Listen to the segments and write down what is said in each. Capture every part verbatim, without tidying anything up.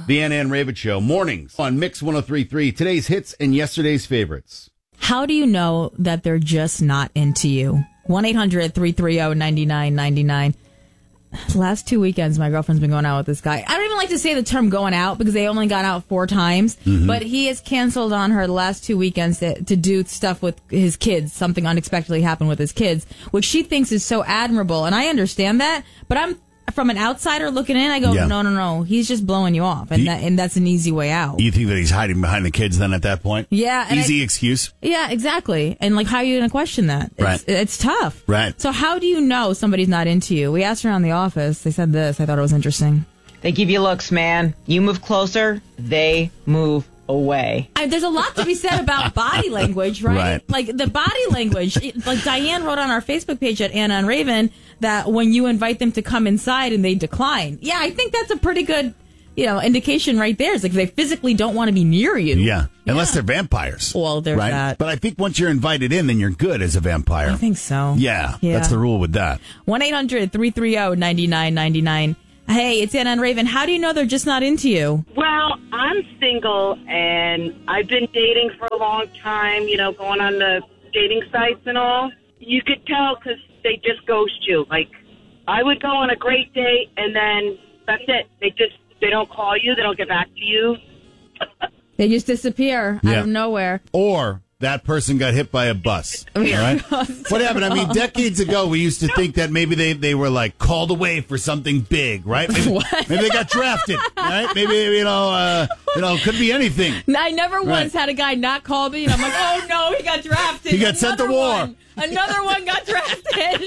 The Ann Ann Ravitch Show, mornings on Mix one oh three point three. Today's hits and yesterday's favorites. How do you know that they're just not into you? one eight hundred three three zero nine nine nine nine. Last two weekends, my girlfriend's been going out with this guy. I don't even like to say the term going out because they only got out four times. Mm-hmm. But he has canceled on her the last two weekends to, to do stuff with his kids. Something unexpectedly happened with his kids, which she thinks is so admirable. And I understand that. But I'm from an outsider looking in, I go, yeah. no, no, no. He's just blowing you off. And, he, that, and that's an easy way out. You think that he's hiding behind the kids then at that point? Yeah. Easy I, excuse? Yeah, exactly. And like, how are you going to question that? It's, right. It's tough. Right. So how do you know somebody's not into you? We asked around the office. They said this. I thought it was interesting. They give you looks, man. You move closer, they move away. I mean, there's a lot to be said about body language, right? Right. Like the body language. Like Diane wrote on our Facebook page at Anna and Raven that when you invite them to come inside and they decline. Yeah, I think that's a pretty good, you know, indication right there. It's like they physically don't want to be near you. Yeah, yeah. Unless they're vampires. Well, there's right? that. But I think once you're invited in, then you're good as a vampire. I think so. Yeah, yeah. That's the rule with that. one eight hundred three three zero nine nine nine nine. Hey, it's Anna and Raven. How do you know they're just not into you? Well, I'm single, and I've been dating for a long time, you know, going on the dating sites and all. You could tell because they just ghost you. Like, I would go on a great date, and then that's it. They just, they don't call you. They don't get back to you. They just disappear yeah. out of nowhere. Or that person got hit by a bus. All right? What happened? I mean, decades ago, we used to think that maybe they, they were like called away for something big, right? Maybe, what? maybe they got drafted, right? Maybe, you know, uh, you know, could be anything. I never right. once had a guy not call me, and I'm like, oh no, he got drafted. He got Another sent to war. One. Another one got drafted.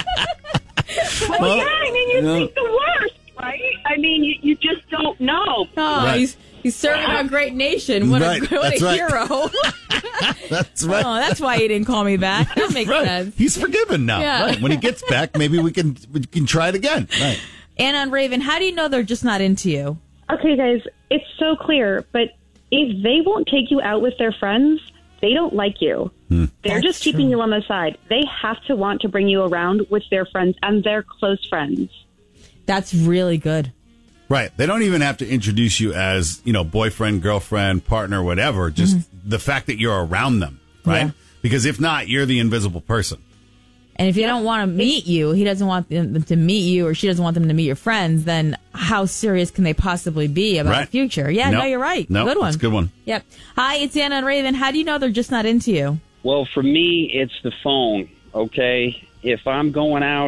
Well, well, yeah, I mean, you no. think the worst, right? I mean, you, you just don't know. Oh, right. he's he's serving our great nation. What right. a, what that's a right. hero. That's right. Oh, that's why he didn't call me back. That makes right. sense. He's forgiven now. Yeah. Right. When he gets back, maybe we can we can try it again. Right. Anna and Raven, how do you know they're just not into you? Okay, guys, it's so clear, but if they won't take you out with their friends, they don't like you. Hmm. They're That's just keeping true. you on the side. They have to want to bring you around with their friends and their close friends. That's really good. Right. They don't even have to introduce you as, you know, boyfriend, girlfriend, partner, whatever. Just mm-hmm. the fact that you're around them, right? Yeah. Because if not, you're the invisible person. And if you don't want to meet you, he doesn't want them to meet you, or she doesn't want them to meet your friends, then how serious can they possibly be about right. the future? Yeah, nope. no, you're right. Nope. Good one. That's a good one. Yep. Hi, it's Anna and Raven. How do you know they're just not into you? Well, for me, it's the phone, okay? If I'm going out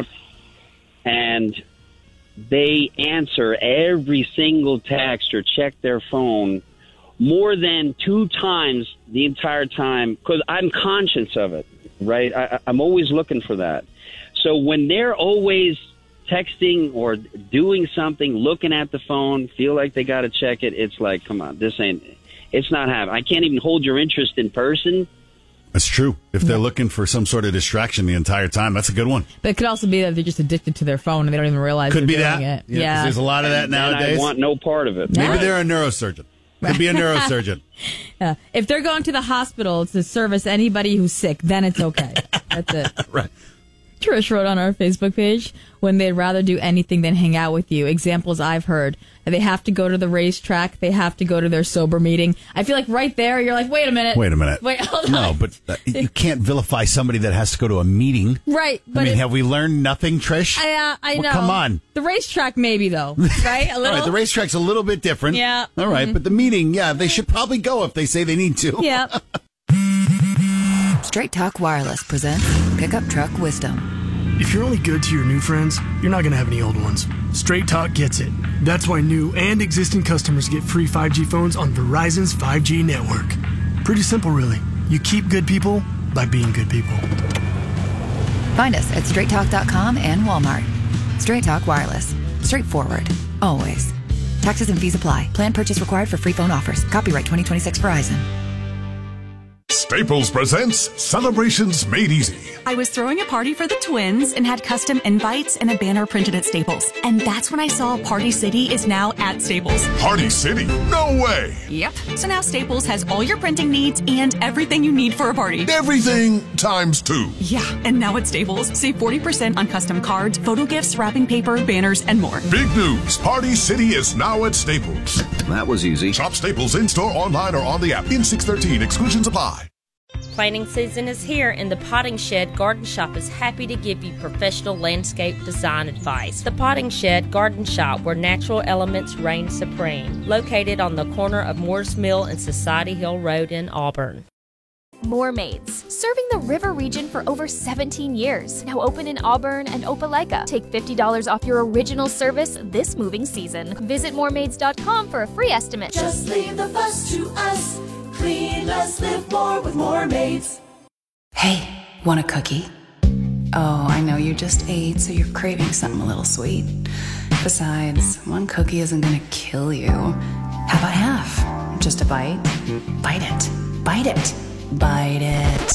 and they answer every single text or check their phone more than two times the entire time, because I'm conscious of it, right? I, I'm always looking for that. So when they're always texting or doing something, looking at the phone, feel like they got to check it, it's like, come on, this ain't, it's not happening. I can't even hold your interest in person. That's true. If they're looking for some sort of distraction the entire time, that's a good one. But it could also be that they're just addicted to their phone and they don't even realize could they're be doing that. it. Yeah, yeah. There's a lot of that and, nowadays. And I want no part of it. Maybe Right. they're a neurosurgeon. Could be a neurosurgeon. Yeah. If they're going to the hospital to service anybody who's sick, then it's okay. That's it. Right. Trish wrote on our Facebook page, when they'd rather do anything than hang out with you. Examples I've heard. They have to go to the racetrack. They have to go to their sober meeting. I feel like right there, you're like, wait a minute. Wait a minute. Wait, hold on. No, but uh, you can't vilify somebody that has to go to a meeting. Right. I mean, it, have we learned nothing, Trish? I, uh, I well, know. Come on. The racetrack maybe, though. Right? A little. All right, the racetrack's a little bit different. Yeah. All right, mm-hmm. but the meeting, yeah, they should probably go if they say they need to. Yeah. Straight Talk Wireless presents Pickup Truck Wisdom. If you're only good to your new friends, you're not going to have any old ones. Straight Talk gets it. That's why new and existing customers get free five G phones on Verizon's five G network. Pretty simple, really. You keep good people by being good people. Find us at straight talk dot com and Walmart. Straight Talk Wireless. Straightforward. Always. Taxes and fees apply. Plan purchase required for free phone offers. Copyright twenty twenty-six Verizon. Staples presents Celebrations Made Easy. I was throwing a party for the twins and had custom invites and a banner printed at Staples. And that's when I saw Party City is now at Staples. Party City? No way! Yep. So now Staples has all your printing needs and everything you need for a party. Everything times two. Yeah, and now at Staples, save forty percent on custom cards, photo gifts, wrapping paper, banners, and more. Big news! Party City is now at Staples. That was easy. Shop Staples in-store, online, or on the app. In six thirteen, exclusions apply. Planting season is here, and the Potting Shed Garden Shop is happy to give you professional landscape design advice. The Potting Shed Garden Shop, where natural elements reign supreme. Located on the corner of Moores Mill and Society Hill Road in Auburn. More Maids, serving the river region for over seventeen years. Now open in Auburn and Opelika. Take fifty dollars off your original service this moving season. Visit more maids dot com for a free estimate. Just leave the fuss to us. Clean less, live more with More Maids. Hey, want a cookie? Oh, I know you just ate, so you're craving something a little sweet. Besides, one cookie isn't gonna kill you. How about half? Just a bite? Bite it. Bite it. Bite it.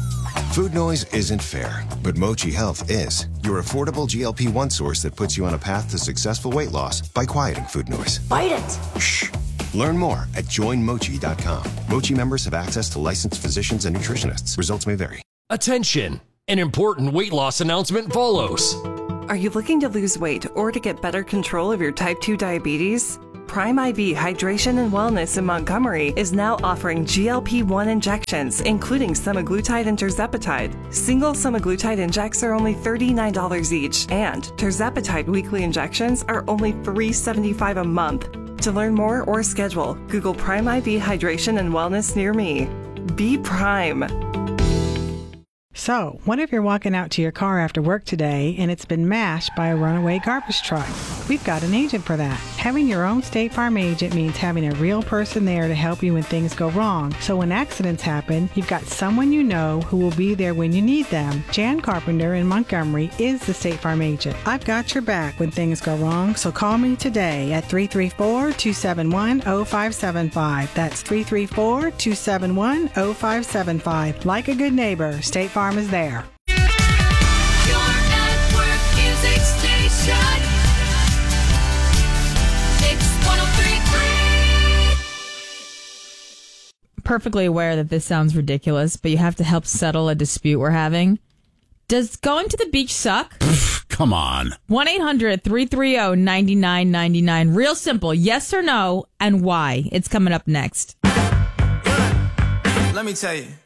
Food noise isn't fair, but Mochi Health is. Your affordable G L P one source that puts you on a path to successful weight loss by quieting food noise. Bite it. Shh. Learn more at join mochi dot com. Mochi members have access to licensed physicians and nutritionists. Results may vary. Attention! An important weight loss announcement follows. Are you looking to lose weight or to get better control of your type two diabetes? Prime I V Hydration and Wellness in Montgomery is now offering G L P one injections, including semaglutide and tirzepatide. Single semaglutide injects are only thirty-nine dollars each, and tirzepatide weekly injections are only three dollars and seventy-five cents a month. To learn more or schedule, Google Prime I V Hydration and Wellness near me. Be Prime. So, what if you're walking out to your car after work today and it's been mashed by a runaway garbage truck? We've got an agent for that. Having your own State Farm agent means having a real person there to help you when things go wrong. So when accidents happen, you've got someone you know who will be there when you need them. Jan Carpenter in Montgomery is the State Farm agent. I've got your back when things go wrong, so call me today at three three four, two seven one, zero five seven five. That's three three four, two seven one, zero five seven five. Like a good neighbor, State Farm is there. Your network music station. Mix one oh three point three. Perfectly aware that this sounds ridiculous, but you have to help settle a dispute we're having. Does going to the beach suck? Come on. one eight hundred, three three zero, nine nine nine nine. Real simple. Yes or no, and why? It's coming up next. Let me tell you.